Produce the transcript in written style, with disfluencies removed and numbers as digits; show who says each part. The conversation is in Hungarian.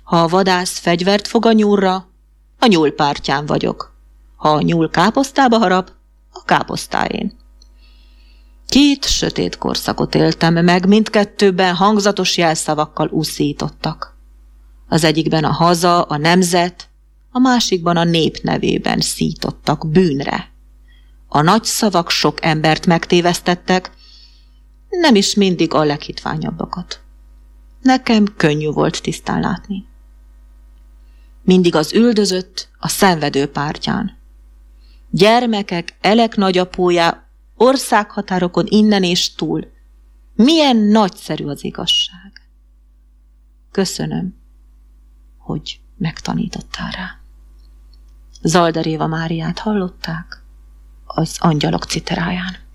Speaker 1: Ha a vadász fegyvert fog a nyúlra, a nyúl pártján vagyok. Ha a nyúl káposztába harap, a káposztáén. 2 sötét korszakot éltem meg, mindkettőben hangzatos jelszavakkal uszítottak. Az egyikben a haza, a nemzet, a másikban a nép nevében szítottak bűnre. A nagy szavak sok embert megtévesztettek, nem is mindig a leghitványabbakat. Nekem könnyű volt tisztán látni. Mindig az üldözött, a szenvedő pártján. Gyermekek, elek nagyapójá, országhatárokon innen és túl. Milyen nagyszerű az igazság. Köszönöm, hogy megtanítottál rá. Zalda Réva Máriát hallották az Angyalok citeráján.